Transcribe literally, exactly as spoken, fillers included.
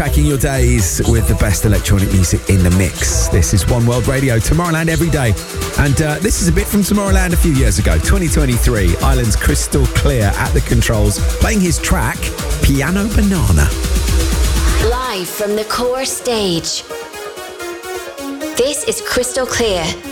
Packing your days with the best electronic music in the mix. This is One World Radio, Tomorrowland every day. And uh, this is a bit from Tomorrowland a few years ago, twenty twenty-three. Ireland's Crystal Clear at the controls, playing his track, Piano Banana. Live from the core stage, this is Crystal Clear.